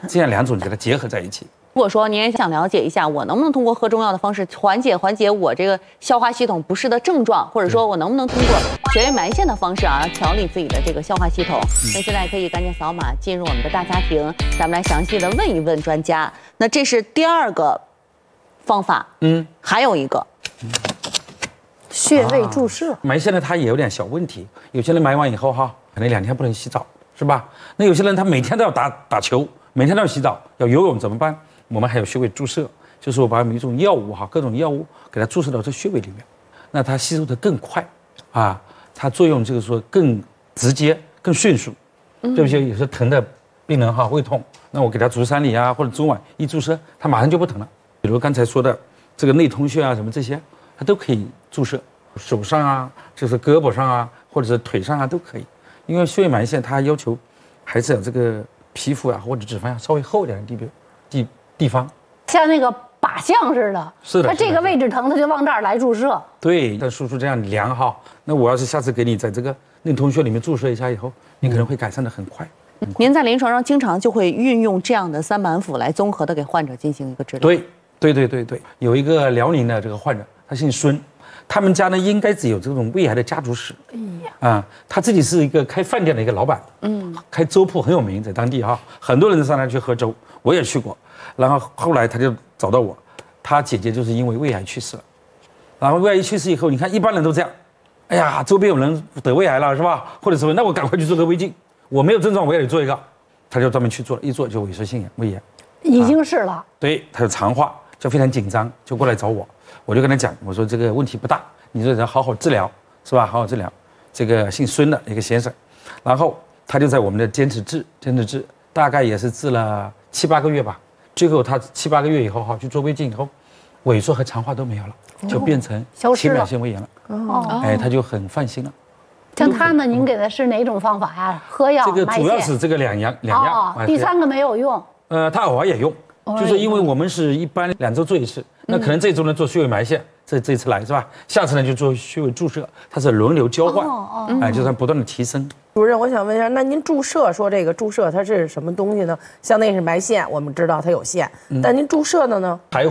这样2种给它结合在一起。 如果说您也想了解一下，我能不能通过喝中药的方式缓解我这个消化系统不适的症状，或者说我能不能通过穴位埋线的方式调理自己的这个消化系统？那现在可以赶紧扫码进入我们的大家庭，咱们来详细的问一问专家。那这是第2个方法，还有一个穴位注射。 埋线呢，它也有点小问题，有些人埋完以后可能2天不能洗澡，是吧？那有些人他每天都要打球，每天都要洗澡，要游泳怎么办？我们还有穴位注射，就是我把一种药物各种药物给它注射到这穴位里面，那它吸收的更快它作用就是说更直接、更迅速。对不起，有时候疼的病人胃痛，那我给他足三里或者中脘一注射，他马上就不疼了。比如刚才说的这个内通穴什么这些，它都可以注射，手上就是胳膊上或者是腿上都可以。因为穴位埋线它要求还是有这个皮肤或者脂肪稍微厚一点的地方， 像那个靶向似的。是的，它这个位置疼，它就往这儿来注射。 对，像叔叔这样量那我要是下次给你在这个内通穴里面注射一下以后，你可能会改善的很快。 您在临床上经常就会运用这样的3板斧来综合的给患者进行一个治疗。 对，有一个辽宁的这个患者，他姓孙，他们家呢应该是有这种胃癌的家族史。他自己是一个开饭店的一个老板，开粥铺很有名，在当地很多人都上那去喝粥，我也去过。然后后来他就找到我，他姐姐就是因为胃癌去世了。然后胃癌去世以后，你看一般人都这样，哎呀，周边有人得胃癌了是吧？或者什么，那我赶快去做个胃镜，我没有症状我也得做一个，他就专门去做了，一做就萎缩性胃炎， 已经是了。 对，他就肠化，就非常紧张，就过来找我，我就跟他讲，我说这个问题不大，你说要好好治疗是吧？好好治疗。这个姓孙的一个先生，然后他就在我们的坚持治，大概也是治了7、8个月吧。最后他7、8个月以后去做胃镜以后，萎缩和肠化都没有了，就变成浅表性胃炎了。他就很放心了。 像他呢，您给他是哪种方法呀？喝药、 这个主要是这个两样。 第3个没有用。 他偶尔也用，就是因为我们是一般2周做一次，那可能这周呢做穴位埋线，这次来是吧？下次呢就做穴位注射，它是轮流交换，就是不断的提升。 主任，我想问一下，那您注射说这个注射它是什么东西呢？像那是埋线，我们知道它有线，但您注射的呢？ 还